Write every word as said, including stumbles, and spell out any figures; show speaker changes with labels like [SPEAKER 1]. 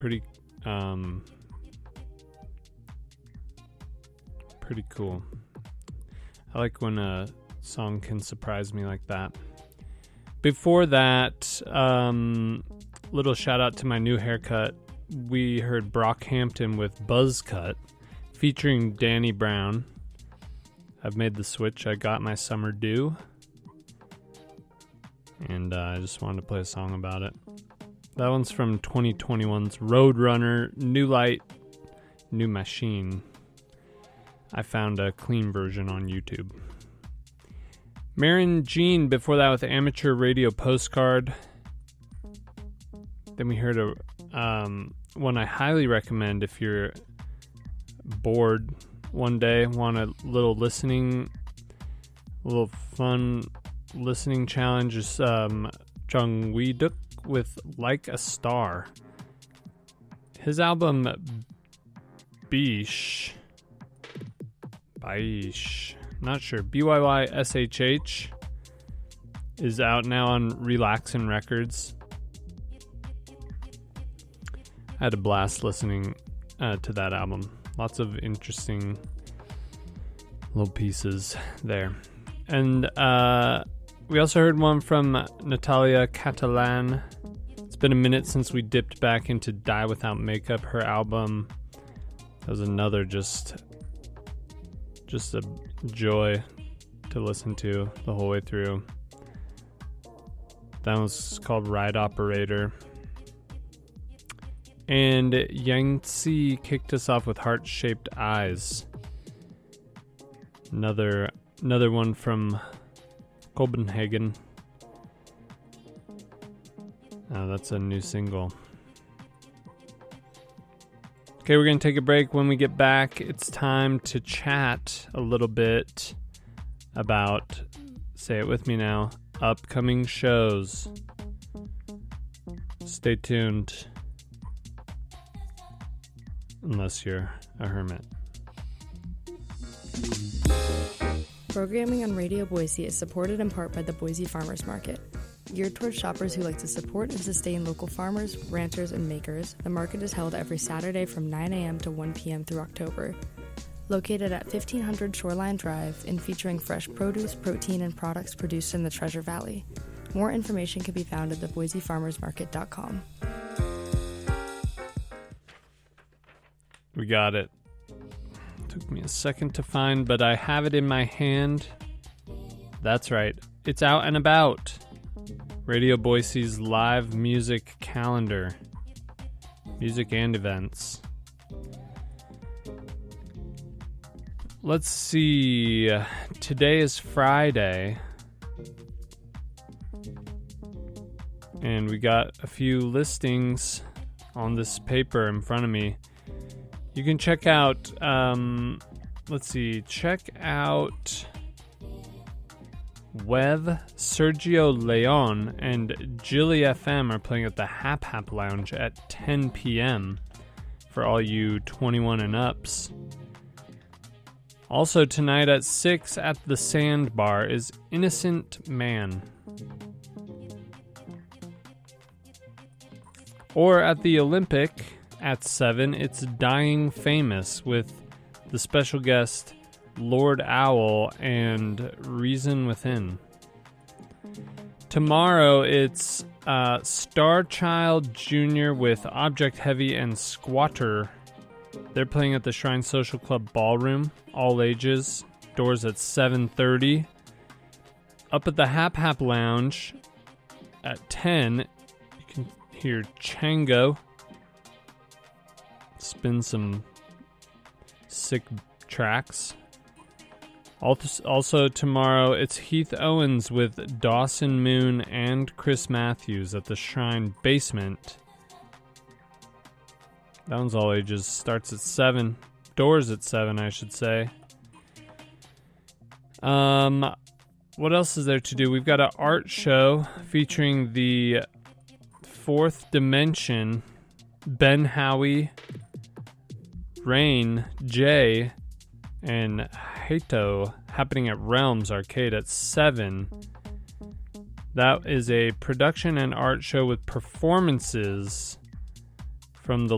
[SPEAKER 1] Pretty, um, pretty cool. I like when a song can surprise me like that. Before that, um, little shout out to my new haircut. We heard Brockhampton with Buzz Cut, featuring Danny Brown. I've made the switch. I got my summer due. And uh, I just wanted to play a song about it. That one's from twenty twenty-one's Roadrunner, New Light, New Machine. I found a clean version on YouTube. Marin Jean, before that with Amateur Radio Postcard. Then we heard a um, one I highly recommend if you're bored one day, want a little listening, a little fun listening challenge. Is um, Jung Wee Duk with Like a Star. His album Bish, Bish, not sure, B Y Y S H H, is out now on Relaxin' Records. I had a blast listening uh, to that album. Lots of interesting little pieces there. And uh, we also heard one from Natalia Catalan. It's been a minute since we dipped back into Die Without Makeup, her album. That was another just, just a joy to listen to the whole way through. That was called Ride Operator. And Yangtze kicked us off with Heart-Shaped Eyes. Another another one from Copenhagen. Uh, that's a new single. Okay, we're going to take a break. When we get back, it's time to chat a little bit about, say it with me now, upcoming shows. Stay tuned. Unless you're a hermit.
[SPEAKER 2] Programming on Radio Boise is supported in part by the Boise Farmers Market. Geared towards shoppers who like to support and sustain local farmers, ranchers, and makers, the market is held every Saturday from nine a.m. to one p.m. through October. Located at fifteen hundred Shoreline Drive and featuring fresh produce, protein, and products produced in the Treasure Valley. More information can be found at the boise farmers market dot com.
[SPEAKER 1] We got it. Took me a second to find, but I have it in my hand. That's right. It's out and about. Radio Boise's live music calendar. Music and events. Let's see. Today is Friday. And we got a few listings on this paper in front of me. You can check out, um, let's see, check out Wev, Sergio Leon, and Jilly F M are playing at the Hap Hap Lounge at ten p.m. for all you twenty-one and ups. Also tonight at six at the Sandbar is Innocent Man. Or at the Olympic at seven, it's Dying Famous with the special guest Lord Owl and Reason Within. Tomorrow, it's uh, Starchild Junior with Object Heavy and Squatter. They're playing at the Shrine Social Club Ballroom, all ages. Doors at seven thirty. Up at the Hap Hap Lounge at ten, you can hear Chango spin some sick tracks. Also tomorrow, it's Heath Owens with Dawson Moon and Chris Matthews at the Shrine Basement. That one's all ages. Starts at seven. Doors at seven, I should say. Um, what else is there to do? We've got an art show featuring the Fourth Dimension, Ben Howie, Rain, Jay, and Hato, happening at Realms Arcade at seven. That is a production and art show with performances from the